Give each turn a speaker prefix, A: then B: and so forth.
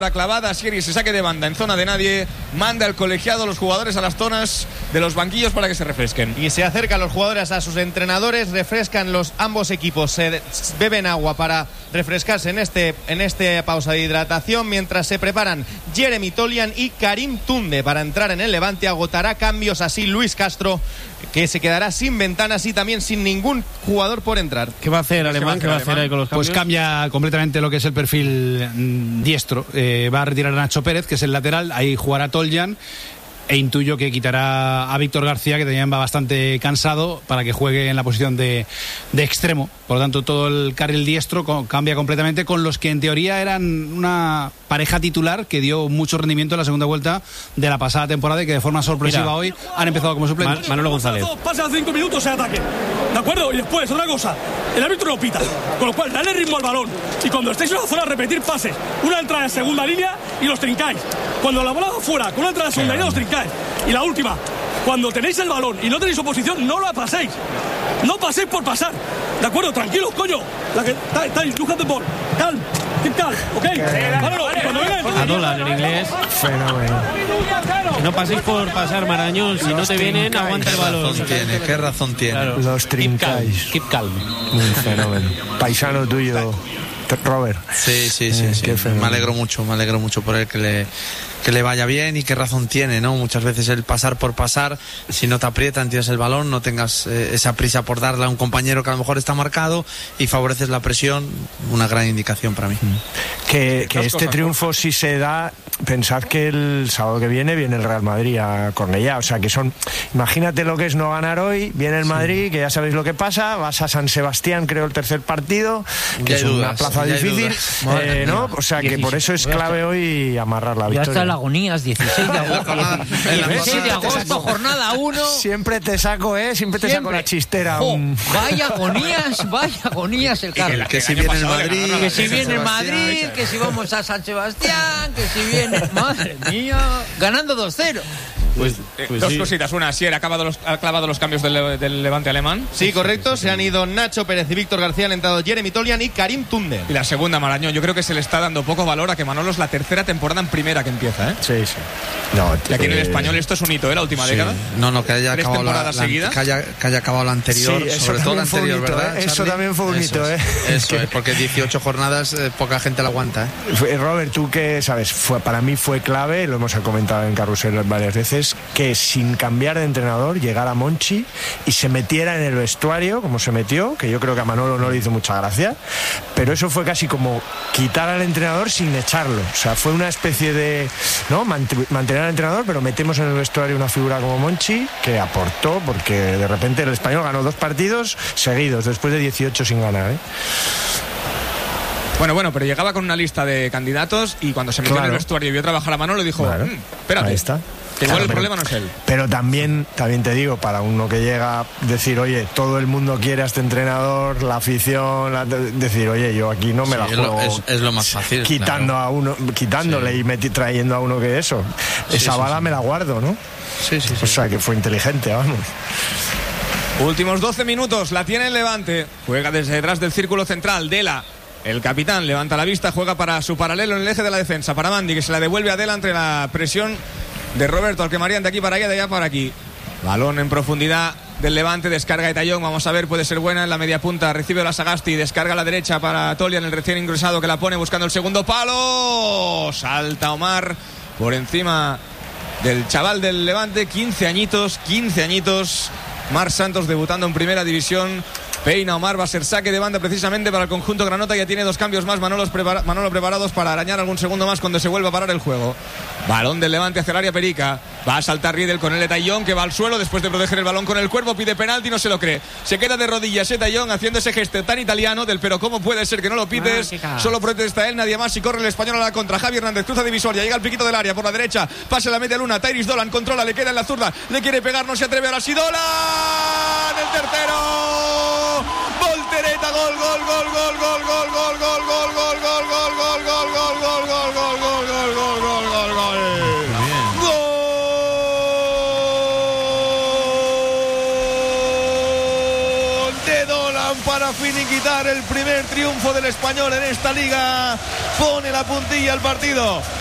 A: La clavada, Sieri se saque de banda en zona de nadie, manda el colegiado a los jugadores a las zonas de los banquillos para que se refresquen.
B: Y se acercan los jugadores a sus entrenadores, refrescan ambos equipos, se beben agua para refrescarse en este pausa de hidratación, mientras se preparan Jeremy Tolian y Karim Tunde para entrar en el Levante. Agotará cambios así Luis Castro, que se quedará sin ventanas y también sin ningún jugador por entrar.
C: ¿Qué va a hacer Alemán? ¿Qué va a hacer ahí con los cambios?
D: Pues cambia completamente lo que es el perfil diestro. Va a retirar a Nacho Pérez, que es el lateral, ahí jugará Toljan, e intuyo que quitará a Víctor García, que también va bastante cansado, para que juegue en la posición de extremo. Por lo tanto, todo el carril diestro cambia completamente, con los que en teoría eran una pareja titular que dio mucho rendimiento en la segunda vuelta de la pasada temporada y que de forma sorpresiva hoy han empezado como suplentes.
C: Manolo González.
E: Pasa 5 minutos en ataque, ¿de acuerdo? Y después, otra cosa, el árbitro no pita, con lo cual dale ritmo al balón. Y cuando estéis en la zona, repetir pases. Una entrada en segunda línea y los trincáis. Cuando la bola va fuera, con una entrada en segunda línea los trincáis. Y la última, cuando tenéis el balón y no tenéis oposición, no la paséis. No paséis por pasar. ¿De acuerdo? Tranquilos, coño. You have the ball. Calm. Keep calm. ¿Ok?
C: A dólar en inglés.
F: Fenómeno.
C: Que no paséis por pasar, Marañón. Si no te vienen, aguanta el balón.
G: ¿Qué razón tiene?
C: Claro.
F: Los trincáis.
C: Keep calm.
F: Un fenómeno. Paisano tuyo, Robert.
G: Sí. Me alegro mucho por él, que le vaya bien. Y qué razón tiene, ¿no? Muchas veces el pasar por pasar, si no te aprietan, tienes el balón, no tengas esa prisa por darle a un compañero que a lo mejor está marcado y favoreces la presión, una gran indicación para mí.
F: Que este triunfo, si se da, pensad que el sábado que viene el Real Madrid a Cornellá, o sea que imagínate lo que es no ganar hoy, viene el Madrid, que ya sabéis lo que pasa, vas a San Sebastián, creo, el tercer partido, que es una plaza difícil, ¿no? O sea que por eso es clave hoy amarrar la victoria.
H: Ya está el agonías, 16 de agosto. 16 de agosto, jornada 1.
F: Siempre te saco la chistera.
H: Vaya agonías el Carlos.
G: Que si viene el Madrid,
H: que si viene el Madrid, que si vamos a San Sebastián, que si viene... Madre mía, ganando 2-0.
A: Pues dos cositas. Una, Sier ha clavado los cambios del Levante alemán.
B: Sí, correcto. Se han ido Nacho Pérez y Víctor García, han entrado Jeremy Tolian y Karim Tunde.
A: Y la segunda, Marañón, yo creo que se le está dando poco valor a que Manolo es la tercera temporada en primera que empieza, ¿eh?
F: Sí. No,
A: y aquí en el Español esto es un hito, ¿eh? La última década.
G: No, que haya acabado
A: que
G: haya acabado la anterior,
F: sí,
G: sobre todo la anterior, ¿verdad?
F: Eso también fue un hito, ¿eh?
G: Eso es, porque 18 jornadas poca gente la aguanta, ¿eh?
F: Robert, tú que sabes, para mí fue clave, lo hemos comentado en Carrusel varias veces, que sin cambiar de entrenador llegara Monchi y se metiera en el vestuario como se metió, que yo creo que a Manolo no le hizo mucha gracia, pero eso fue casi como quitar al entrenador sin echarlo. O sea, fue una especie de, ¿no?, mantener al entrenador, pero metemos en el vestuario una figura como Monchi que aportó, porque de repente el Español ganó 2 partidos seguidos después de 18 sin ganar, ¿eh?
A: Bueno, pero llegaba con una lista de candidatos y cuando se metió en el vestuario y vio trabajar a Manolo dijo, espérate,
F: ahí está.
A: Que igual el problema no es él.
F: Pero también te digo, para uno que llega, decir, oye, todo el mundo quiere a este entrenador, la afición, decir, oye, yo aquí no me la juego.
G: Es lo más fácil.
F: Quitándole y trayendo a uno que eso. Esa bala me la guardo, ¿no?
G: Sí.
F: O sea, que fue inteligente, vamos.
A: Últimos 12 minutos, la tiene el Levante. Juega desde detrás del círculo central, Dela. El capitán levanta la vista, juega para su paralelo en el eje de la defensa, para Mandi, que se la devuelve a Dela entre la presión de Roberto, al que marían de aquí para allá, de allá para aquí. Balón en profundidad del Levante, descarga de Tallón, vamos a ver, puede ser buena en la media punta, recibe la Sagasti, descarga a la derecha para Tolian, el recién ingresado, que la pone buscando el segundo palo. Salta Omar por encima del chaval del Levante, 15 añitos. Marc Santos debutando en primera división. Peina Omar, va a ser saque de banda precisamente para el conjunto granota. Ya tiene 2 cambios más Manolo preparados para arañar algún segundo más cuando se vuelva a parar el juego. Balón del Levante hacia el área Perica. Va a saltar Riedel con el de Tallón, que va al suelo después de proteger el balón con el cuerpo. Pide penalti, no se lo cree. Se queda de rodillas Tallón haciendo ese gesto tan italiano del pero cómo puede ser que no lo pites. Solo protesta él, nadie más, y corre el español a la contra. Javi Hernández cruza divisoria, llega al piquito del área por la derecha, pasa la media luna. Tyrese Dolan controla, le queda en la zurda, le quiere pegar, no se atreve. Ahora sí Dolan, el tercero. Voltereta, gol. Gol de Dolan para
B: para finiquitar el primer triunfo del Español en esta liga. Pone la puntilla al partido